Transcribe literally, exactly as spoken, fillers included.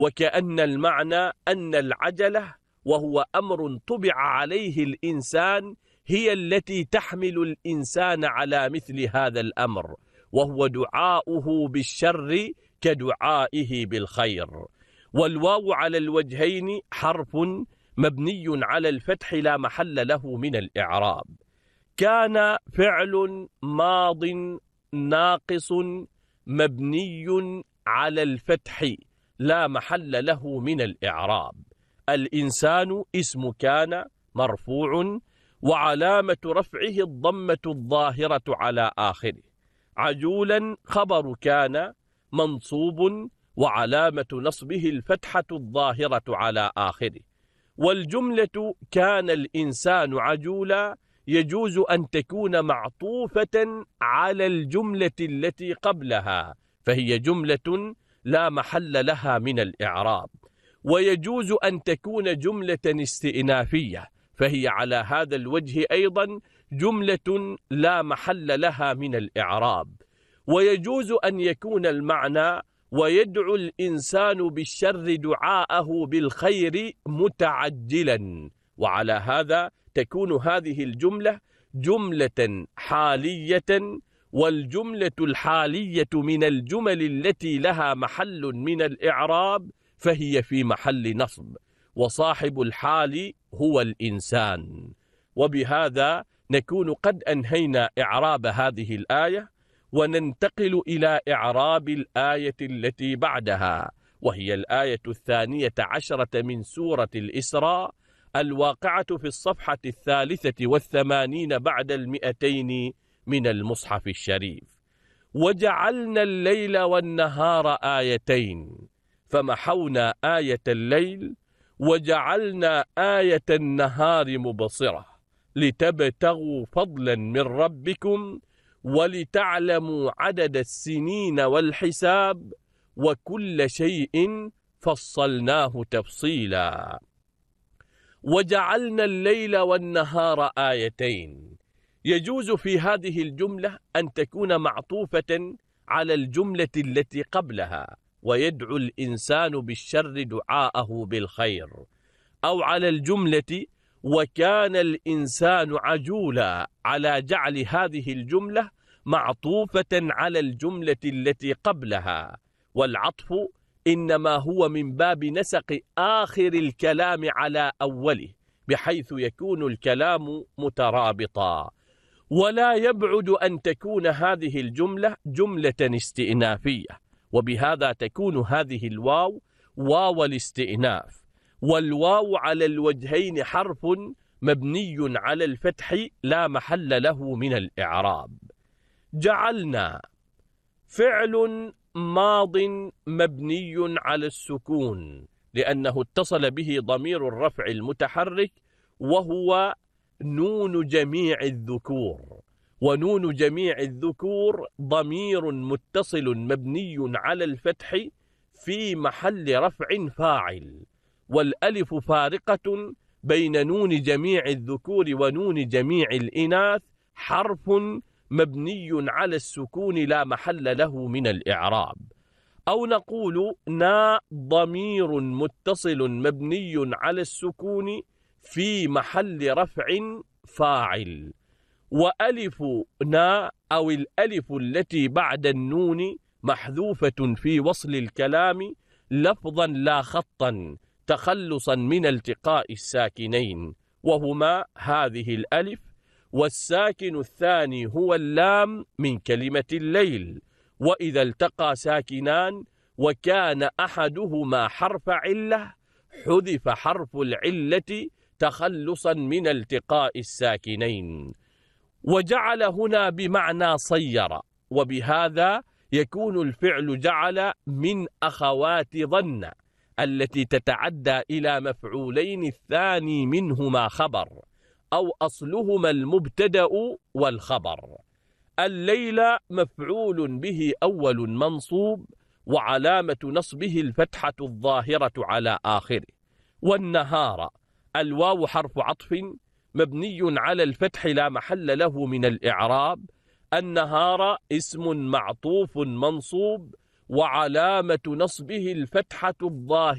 وكأن المعنى أن العجلة وهو أمر طبع عليه الإنسان هي التي تحمل الإنسان على مثل هذا الأمر، وهو دعاؤه بالشر كدعائه بالخير. والواو على الوجهين حرف مبني على الفتح لا محل له من الإعراب. كان فعل ماض ناقص مبني على الفتح لا محل له من الإعراب. الإنسان اسم كان مرفوع وعلامة رفعه الضمة الظاهرة على آخره. عجولا خبر كان منصوب وعلامة نصبه الفتحة الظاهرة على آخره. والجملة كان الإنسان عجولا يجوز أن تكون معطوفة على الجملة التي قبلها، فهي جملة لا محل لها من الإعراب. ويجوز أن تكون جملة استئنافية، فهي على هذا الوجه أيضا جملة لا محل لها من الإعراب. ويجوز أن يكون المعنى ويدعو الإنسان بالشر دعاءه بالخير متعجلا، وعلى هذا تكون هذه الجملة جملة حالية. والجملة الحالية من الجمل التي لها محل من الإعراب فهي في محل نصب، وصاحب الحال هو الإنسان. وبهذا نكون قد أنهينا إعراب هذه الآية، وننتقل إلى إعراب الآية التي بعدها، وهي الآية الثانية عشرة من سورة الإسراء، الواقعة في الصفحة الثالثة والثمانين بعد المئتين من المصحف الشريف. وجعلنا الليل والنهار آيتين فمحونا آية الليل وجعلنا آية النهار مبصرة لتبتغوا فضلا من ربكم ولتعلموا عدد السنين والحساب وكل شيء فصلناه تفصيلا. وجعلنا الليل والنهار آيتين، يجوز في هذه الجملة أن تكون معطوفة على الجملة التي قبلها ويدعو الإنسان بالشر دعاءه بالخير، أو على الجملة وكان الإنسان عجولا على جعل هذه الجملة معطوفة على الجملة التي قبلها. والعطف إنما هو من باب نسق آخر الكلام على أوله بحيث يكون الكلام مترابطا. ولا يبعد أن تكون هذه الجملة جملة استئنافية، وبهذا تكون هذه الواو واو الاستئناف. والواو على الوجهين حرف مبني على الفتح لا محل له من الإعراب. جعلنا فعل ماض مبني على السكون لأنه اتصل به ضمير الرفع المتحرك وهو نون جميع الذكور، ونون جميع الذكور ضمير متصل مبني على الفتح في محل رفع فاعل. والألف فارقة بين نون جميع الذكور ونون جميع الإناث حرف مبني على السكون لا محل له من الإعراب. أو نقول نا ضمير متصل مبني على السكون في محل رفع فاعل. وألف نا أو الألف التي بعد النون محذوفة في وصل الكلام لفظا لا خطا تخلصا من التقاء الساكنين، وهما هذه الألف والساكن الثاني هو اللام من كلمة الليل. وإذا التقى ساكنان وكان أحدهما حرف علة حذف حرف العلة تخلصا من التقاء الساكنين. وجعل هنا بمعنى صير، وبهذا يكون الفعل جعل من أخوات ظن التي تتعدى إلى مفعولين الثاني منهما خبر أو أصلهما المبتدأ والخبر. الليل مفعول به أول منصوب وعلامة نصبه الفتحة الظاهرة على آخره. والنهار الواو حرف عطف مبني على الفتح لا محل له من الإعراب. النهار اسم معطوف منصوب وعلامة نصبه الفتحة الظاهرة